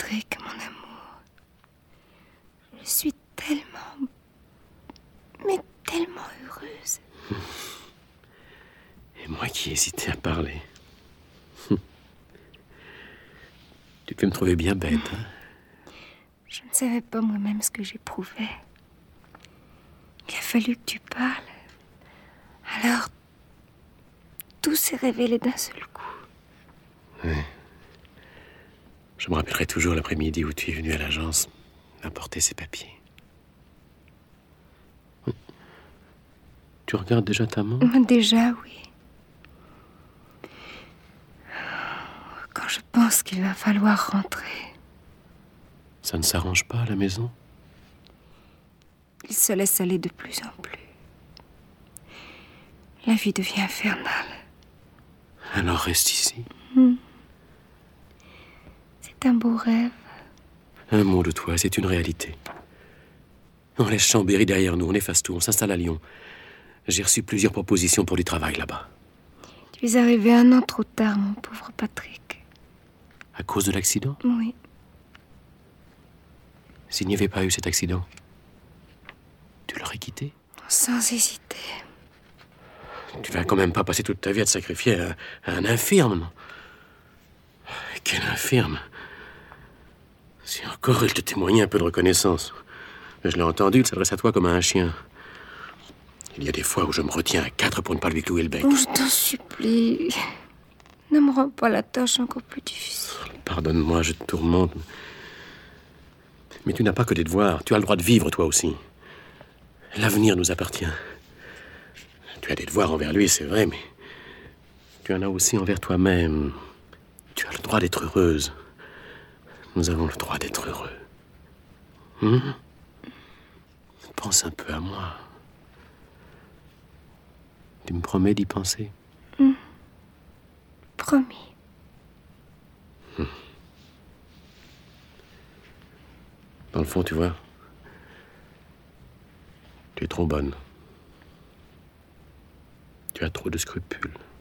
Patrick, mon amour. Je suis tellement, mais tellement heureuse. Et moi qui hésitais à parler. Tu peux me trouver bien bête, hein? Je ne savais pas moi-même ce que j'éprouvais. Il a fallu que tu parles. Alors, tout s'est révélé d'un seul coup. Oui. Je me rappellerai toujours l'après-midi où tu es venu à l'agence apporter ces papiers. Tu regardes déjà ta montre? Déjà, oui. Quand je pense qu'il va falloir rentrer. Ça ne s'arrange pas à la maison? Il se laisse aller de plus en plus. La vie devient infernale. Alors reste ici. C'est un beau rêve. Un mot de toi, c'est une réalité. On laisse Chambéry derrière nous, on efface tout, on s'installe à Lyon. J'ai reçu plusieurs propositions pour du travail là-bas. Tu es arrivé 1 an trop tard, mon pauvre Patrick. À cause de l'accident? Oui. S'il n'y avait pas eu cet accident, tu l'aurais quitté? Sans hésiter. Tu vas quand même pas passer toute ta vie à te sacrifier à un infirme, non? Quel infirme! Si encore il te témoignait un peu de reconnaissance. Je l'ai entendu, il s'adresse à toi comme à un chien. Il y a des fois où je me retiens à 4 pour ne pas lui clouer le bec. Oh, je t'en supplie. Ne me rends pas la tâche encore plus difficile. Pardonne-moi, je te tourmente. Mais tu n'as pas que des devoirs. Tu as le droit de vivre, toi aussi. L'avenir nous appartient. Tu as des devoirs envers lui, c'est vrai, mais tu en as aussi envers toi-même. Tu as le droit d'être heureuse. Nous avons le droit d'être heureux. Pense un peu à moi. Tu me promets d'y penser? Promis. Dans le fond, tu vois, tu es trop bonne. Tu as trop de scrupules.